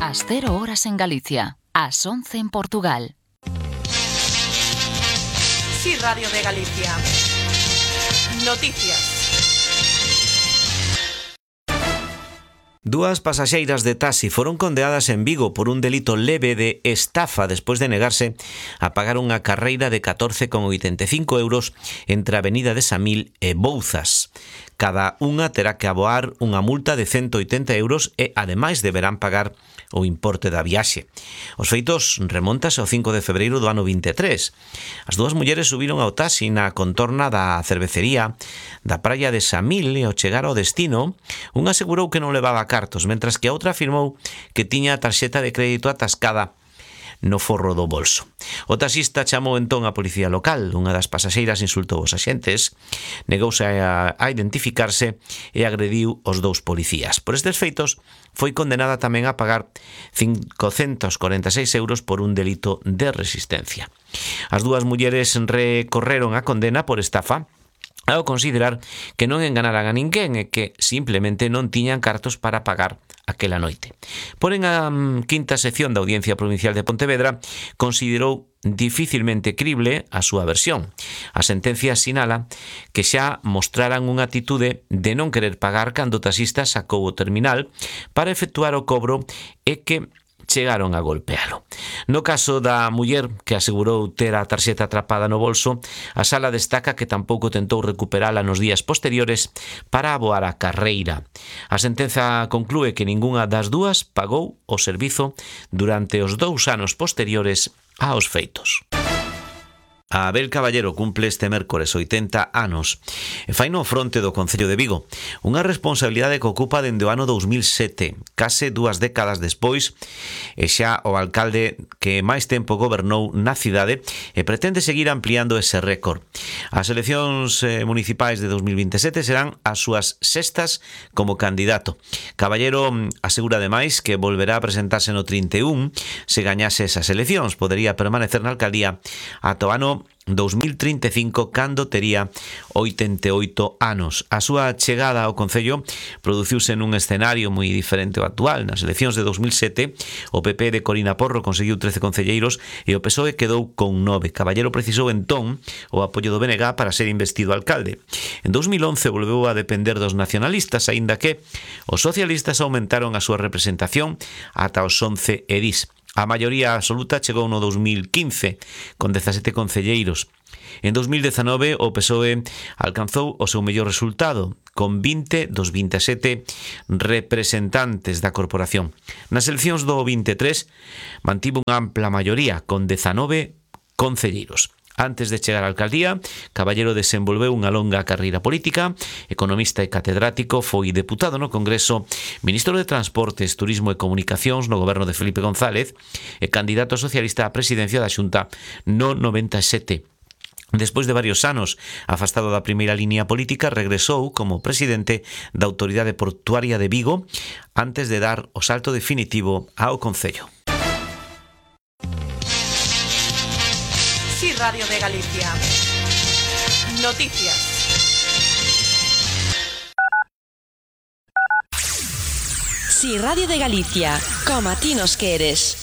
Ás 0 horas en Galicia, ás 11 en Portugal. Sí, Radio de Galicia. Noticias. Dúas pasaxeiras de taxi foron condeadas en Vigo por un delito leve de estafa despois de negarse a pagar unha carreira de 14,85 euros entre a Avenida de Samil e Bouzas. Cada unha terá que aboar unha multa de 180 euros e, ademais, deberán pagar o importe da viaxe. Os feitos remontas ao 5 de febreiro do ano 23. As dúas mulleres subiron ao taxi na contorna da cervecería da praia de Samil e ao chegar ao destino, unha asegurou que non levaba cartos, mentras que a outra afirmou que tiña a tarxeta de crédito atascada no forro do bolso. O taxista chamou entón a policía local. Unha das pasaxeiras insultou os axentes, negouse a identificarse e agrediu os dous policías. Por estes feitos, foi condenada tamén a pagar 546 euros por un delito de resistencia. As dúas mulleres recorreron a condena por estafa ao considerar que non enganaran a ninguén e que simplemente non tiñan cartos para pagar aquela noite. Porén, a quinta sección da Audiencia Provincial de Pontevedra considerou dificilmente crible a súa versión. A sentencia sinala que xa mostraran unha atitude de non querer pagar cando o taxista sacou o terminal para efectuar o cobro e que chegaron a golpealo. No caso da muller que asegurou ter a tarxeta atrapada no bolso, a sala destaca que tampouco tentou recuperala nos días posteriores para aboar a carreira. A sentenza conclúe que ningunha das dúas pagou o servizo durante os 2 anos posteriores aos feitos. A Abel Caballero cumple este mércores 80 anos e fai no fronte do Concello de Vigo, unha responsabilidade que ocupa dende o ano 2007, case 2 décadas despois, e xa o alcalde que máis tempo gobernou na cidade e pretende seguir ampliando ese récord. As eleccións municipais de 2027 serán as súas sextas como candidato. Caballero asegura ademais que volverá a presentarse no 31 se gañase esas eleccións. Podería permanecer na alcaldía ata o ano 2035 cando tería 88 anos. A súa chegada ao Concello produciuse nun escenario moi diferente ao actual. Nas eleccións de 2007 o PP de Corina Porro conseguiu 13 concelleiros e o PSOE quedou con 9. Caballero precisou entón o apoio do BNG para ser investido alcalde. En 2011 volveu a depender dos nacionalistas, aínda que os socialistas aumentaron a súa representación ata os 11 edís. A maioría absoluta chegou no 2015, con 17 concelleiros. En 2019, o PSOE alcanzou o seu mellor resultado, con 20 dos 27 representantes da corporación. Nas eleccións do 23, mantivo unha ampla maioría, con 19 concelleiros. Antes de chegar á alcaldía, Caballero desenvolveu unha longa carreira política, economista e catedrático, foi deputado no Congreso, ministro de Transportes, Turismo e Comunicacións no goberno de Felipe González e candidato socialista á presidencia da Xunta no 97. Despois de varios anos afastado da primeira línea política, regresou como presidente da Autoridade Portuaria de Vigo antes de dar o salto definitivo ao Concello. Sí, Radio de Galicia. Noticias. Sí, Radio de Galicia. Como a ti nos queres.